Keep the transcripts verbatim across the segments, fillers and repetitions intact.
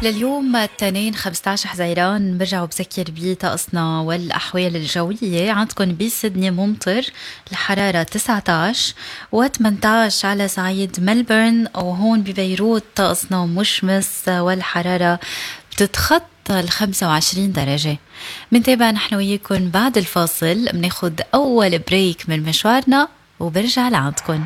لليوم الاثنين خمسة عشر حزيران برجعوا بذكر بيه طقسنا والأحوال الجوية. عندكم بسيدني ممطر، الحرارة تسعة عشر وثمانية عشر على صعيد ملبورن، وهون ببيروت طقسنا مشمس والحرارة بتتخطى ال خمسة وعشرين درجة. منتابع نحن وياكم بعد الفاصل، مناخد أول بريك من مشوارنا وبرجع لعندكم.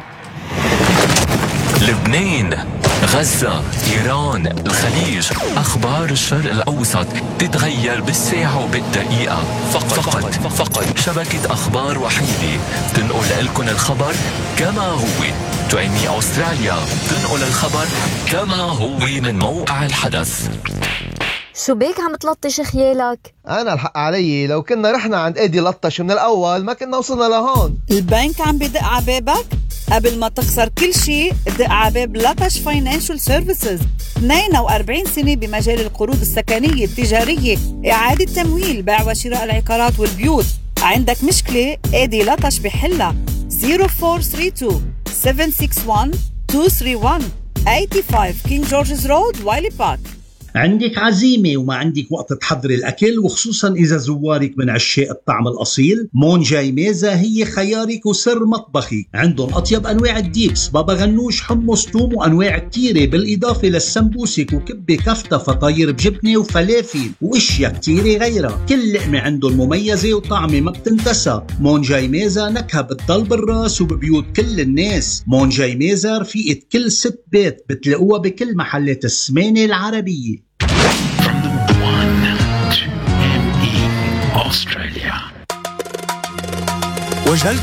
لبنان، غزة، إيران، الخليج، أخبار الشرق الأوسط تتغير بالساعة وبالدقيقة. فقط فقط, فقط شبكة أخبار وحيدة تنقل لكم الخبر كما هو. تعيني أستراليا تنقل الخبر كما هو من موقع الحدث. شو بيك عم تلطش خيالك؟ أنا الحق علي، لو كنا رحنا عند إيدي لطش من الأول ما كنا وصلنا لهون. البنك عم بدق عبابك؟ قبل ما تخسر كل شيء دق عباب لطش فاينانشال سيرفيسز. اثنين وأربعين سنة بمجال القروض السكنية التجارية، إعادة تمويل، بيع وشراء العقارات والبيوت. عندك مشكلة؟ إيدي لطش بحلها. صفر أربعة ثلاثة اثنين سبعة ستة واحد اثنين ثلاثة واحد خمسة وثمانين كينج جورجز رود، وايلي بارك. عندك عزيمة وما عندك وقت تحضري الأكل، وخصوصا إذا زوارك من عشاق الطعم الأصيل، مون جاي ميزة هي خيارك وسر مطبخي. عندهم أطيب أنواع الديبس، بابا غنوش، حمص، توم، وأنواع كتيرة، بالإضافة للسمبوسك وكبة كفتة، فطاير بجبنة وفلافل وإشياء كتيرة غيرها. كل لقمة عندهم مميزة وطعمة ما بتنتسى. مون جاي ميزة نكهة بتضل بالراس وببيوت كل الناس. مون جاي ميزة رفيقة كل ست بيت، بتلاقوها بكل محلات السمانة العربية. From the one to M E Australia.